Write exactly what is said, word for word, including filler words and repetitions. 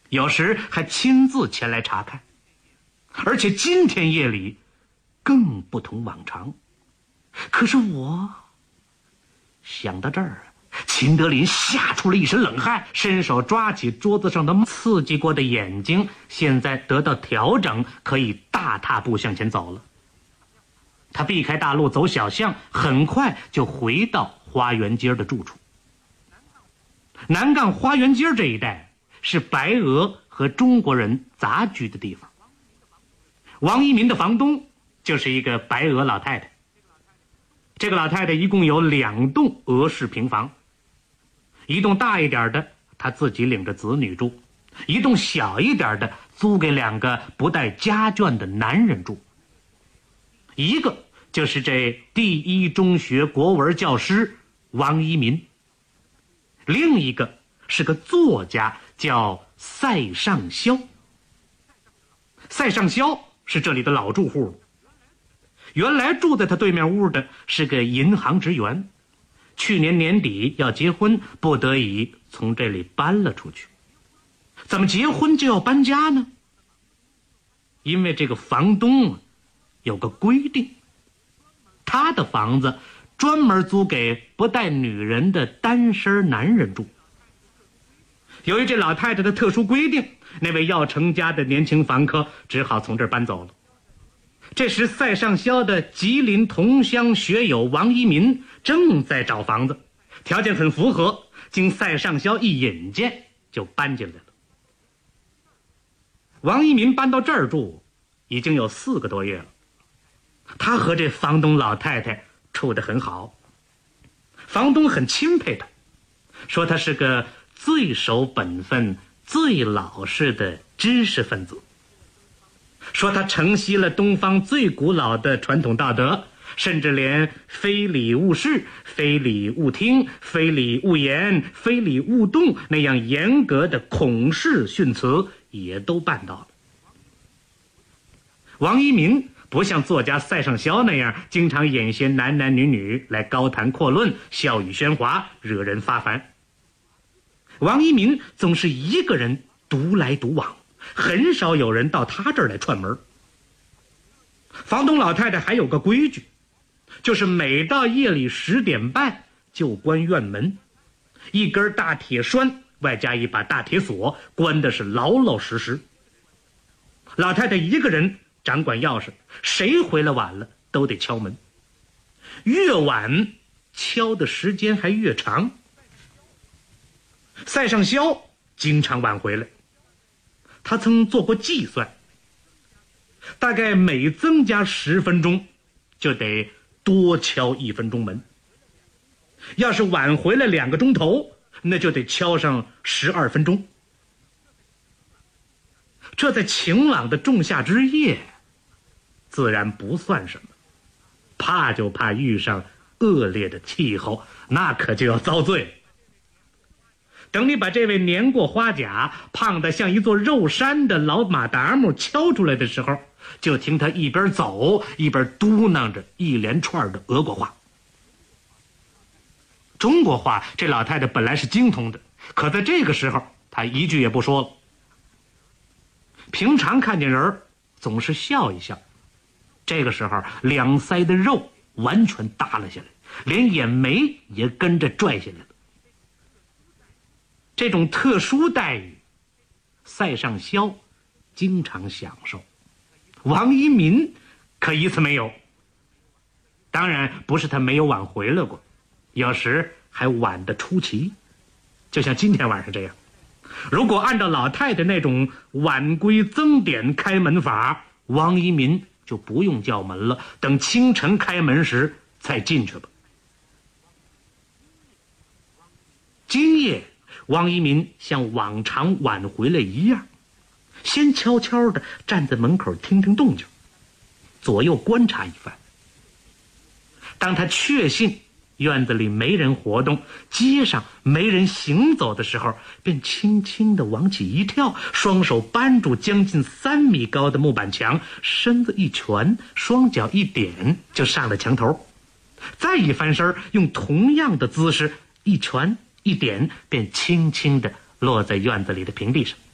有时还亲自前来查看。而且今天夜里更不同往常。可是我想到这儿，秦德林吓出了一身冷汗，伸手抓起桌子上的刺激过的眼睛，现在得到调整，可以大踏步向前走了。他避开大路走小巷，很快就回到花园街的住处。南岗花园街这一带是白俄和中国人杂居的地方。王一民的房东就是一个白俄老太太。这个老太太一共有两栋俄式平房，一栋大一点的她自己领着子女住，一栋小一点的租给两个不带家眷的男人住。一个就是这第一中学国文教师王一民，另一个是个作家，叫赛尚肖。赛尚肖是这里的老住户，原来住在他对面屋的是个银行职员，去年年底要结婚，不得已从这里搬了出去。怎么结婚就要搬家呢？因为这个房东有个规定，他的房子专门租给不带女人的单身男人住。由于这老太太的特殊规定，那位要成家的年轻房客只好从这儿搬走了。这时赛尚肖的吉林同乡学友王一民正在找房子，条件很符合，经赛尚肖一引荐就搬进来了。王一民搬到这儿住已经有四个多月了，他和这房东老太太处得很好，房东很钦佩他，说他是个最守本分、最老实的知识分子，说他承袭了东方最古老的传统道德，甚至连非礼勿视、非礼勿听、非礼勿言、非礼勿动那样严格的孔氏训词也都办到了。王一民不像作家赛尚肖那样经常引些男男女女来高谈阔论，笑语喧哗，惹人发烦。王一民总是一个人独来独往，很少有人到他这儿来串门。房东老太太还有个规矩，就是每到夜里十点半就关院门，一根大铁栓外加一把大铁锁，关的是老老实实。老太太一个人掌管钥匙，谁回来晚了都得敲门，越晚敲的时间还越长。赛尚肖经常晚回来，他曾做过计算，大概每增加十分钟就得多敲一分钟门，要是晚回来两个钟头，那就得敲上十二分钟。这在晴朗的仲夏之夜自然不算什么，怕就怕遇上恶劣的气候，那可就要遭罪了。等你把这位年过花甲、胖得像一座肉山的老马达木敲出来的时候，就听他一边走一边嘟囔着一连串的俄国话。中国话这老太太本来是精通的，可在这个时候她一句也不说了。平常看见人总是笑一笑，这个时候两腮的肉完全耷了下来，连眼眉也跟着拽下来了。这种特殊待遇，赛尚肖经常享受，王一民可一次没有。当然不是他没有晚回来过，有时还晚得出奇，就像今天晚上这样。如果按照老太太那种晚归增点开门法，王一民就不用叫门了，等清晨开门时再进去吧。今夜王一民像往常晚回来一样，先悄悄地站在门口听听动静，左右观察一番。当他确信院子里没人活动，街上没人行走的时候，便轻轻地往起一跳，双手扳住将近三米高的木板墙，身子一蜷，双脚一点，就上了墙头，再一翻身，用同样的姿势一蜷一点，便轻轻地落在院子里的平地上。